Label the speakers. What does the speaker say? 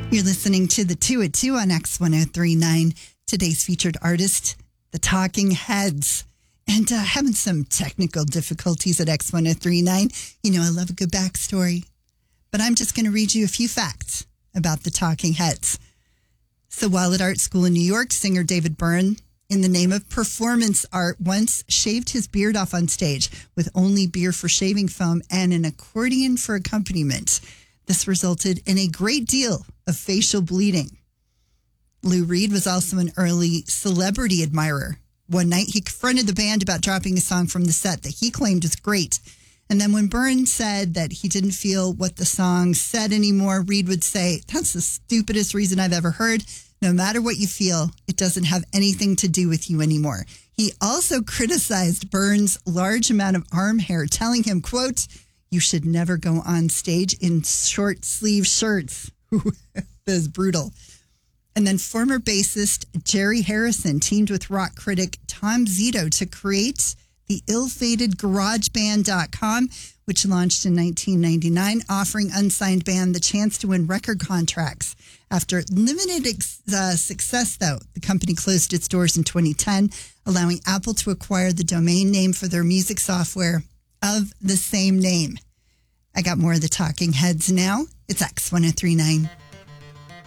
Speaker 1: You're listening to the 2 at 2 on X1039. Today's featured artist, the Talking Heads. And having some technical difficulties at X1039. You know, I love a good backstory. But I'm just going to read you a few facts about the Talking Heads. So while at art school in New York, singer David Byrne, in the name of performance art, once shaved his beard off on stage with only beer for shaving foam and an accordion for accompaniment. This resulted in a great deal of facial bleeding. Lou Reed was also an early celebrity admirer. One night, he confronted the band about dropping a song from the set that he claimed was great. And then when Byrne said that he didn't feel what the song said anymore, Reed would say, "That's the stupidest reason I've ever heard. No matter what you feel, it doesn't have anything to do with you anymore." He also criticized Byrne's large amount of arm hair, telling him, quote, "You should never go on stage in short sleeve shirts." That is brutal. And then former bassist Jerry Harrison teamed with rock critic Tom Zito to create the ill-fated GarageBand.com, which launched in 1999, offering unsigned band the chance to win record contracts. After limited success, though, the company closed its doors in 2010, allowing Apple to acquire the domain name for their music software of the same name. I got more of the Talking Heads now. It's X1039.